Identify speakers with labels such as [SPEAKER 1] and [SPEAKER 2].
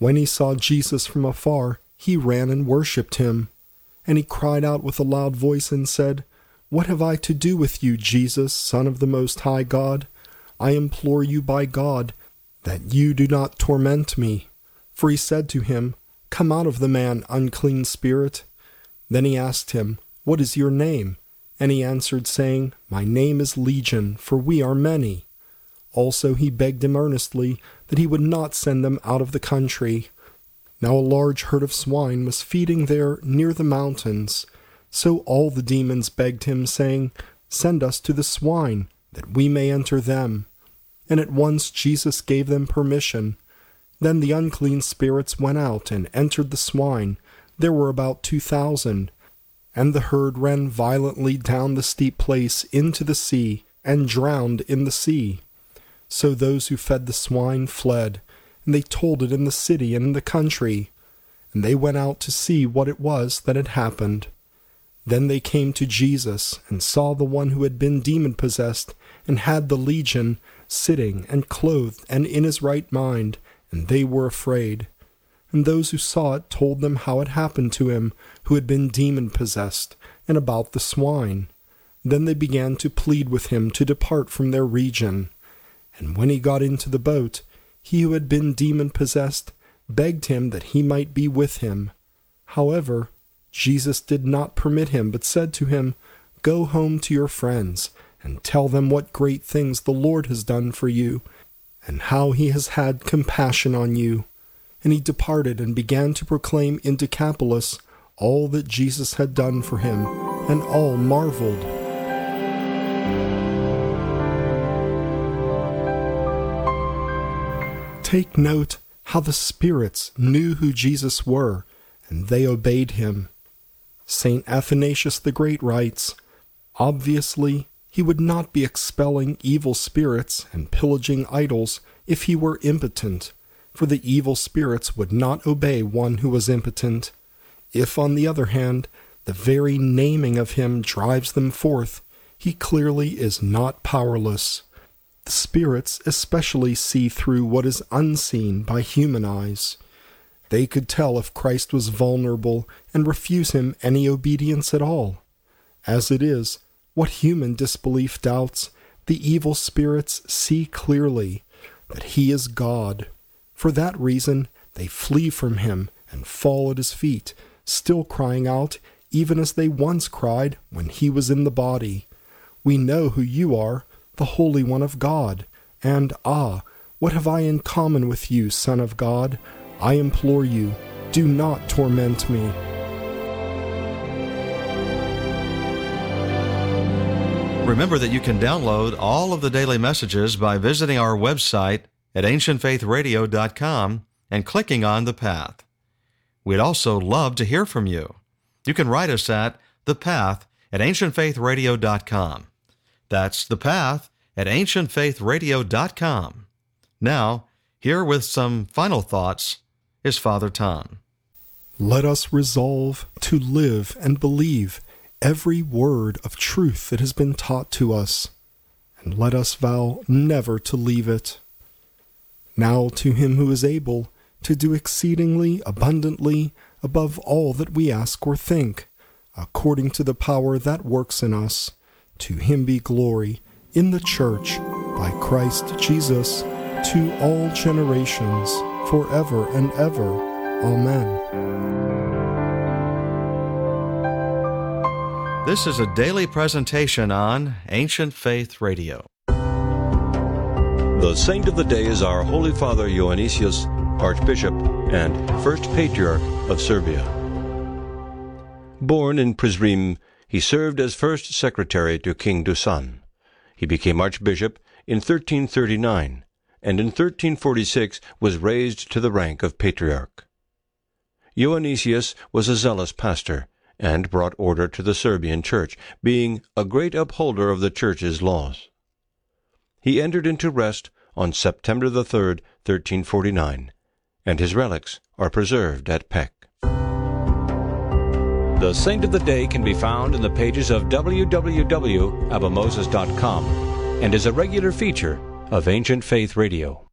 [SPEAKER 1] When he saw Jesus from afar, he ran and worshipped him. And he cried out with a loud voice and said, "What have I to do with you, Jesus, Son of the Most High God? I implore you by God, that you do not torment me." For he said to him, "Come out of the man, unclean spirit." Then he asked him, "What is your name?" And he answered, saying, "My name is Legion, for we are many." Also he begged him earnestly that he would not send them out of the country. Now a large herd of swine was feeding there near the mountains. So all the demons begged him, saying, "Send us to the swine, that we may enter them." And at once Jesus gave them permission. Then the unclean spirits went out and entered the swine. There were about 2,000. And the herd ran violently down the steep place into the sea, and drowned in the sea. So those who fed the swine fled, and they told it in the city and in the country. And they went out to see what it was that had happened. Then they came to Jesus, and saw the one who had been demon-possessed, and had the legion, sitting and clothed and in his right mind, and they were afraid. And those who saw it told them how it happened to him who had been demon-possessed, and about the swine. Then they began to plead with him to depart from their region. And when he got into the boat, he who had been demon-possessed begged him that he might be with him. However, Jesus did not permit him, but said to him, "Go home to your friends, and tell them what great things the Lord has done for you, and how he has had compassion on you." And he departed and began to proclaim in Decapolis all that Jesus had done for him, and all marveled. Take note how the spirits knew who Jesus were, and they obeyed him. St. Athanasius the Great writes, "Obviously, he would not be expelling evil spirits and pillaging idols if he were impotent, for the evil spirits would not obey one who was impotent. If, on the other hand, the very naming of him drives them forth, he clearly is not powerless. The spirits especially see through what is unseen by human eyes. They could tell if Christ was vulnerable and refuse him any obedience at all. As it is, what human disbelief doubts, the evil spirits see clearly that he is God. For that reason, they flee from him and fall at his feet, still crying out, even as they once cried when he was in the body, 'We know who you are, the Holy One of God,' and 'Ah, what have I in common with you, Son of God? I implore you, do not torment me.'"
[SPEAKER 2] Remember that you can download all of the daily messages by visiting our website at ancientfaithradio.com and clicking on The Path. We'd also love to hear from you. You can write us at The Path at ancientfaithradio.com. That's The Path at ancientfaithradio.com. Now, here with some final thoughts is Father Tom.
[SPEAKER 1] Let us resolve to live and believe every word of truth that has been taught to us, and let us vow never to leave it. Now to him who is able to do exceedingly abundantly above all that we ask or think, according to the power that works in us, to him be glory in the Church by Christ Jesus to all generations, forever and ever. Amen.
[SPEAKER 2] This is a daily presentation on Ancient Faith Radio.
[SPEAKER 3] The saint of the day is our Holy Father Ioannisius, Archbishop and First Patriarch of Serbia. Born in Prizren, he served as first secretary to King Dusan. He became Archbishop in 1339, and in 1346 was raised to the rank of Patriarch. Ioannisius was a zealous pastor, and brought order to the Serbian Church, being a great upholder of the Church's laws. He entered into rest on September the 3rd, 1349, and his relics are preserved at Pec.
[SPEAKER 4] The Saint of the Day can be found in the pages of www.abamoses.com and is a regular feature of Ancient Faith Radio.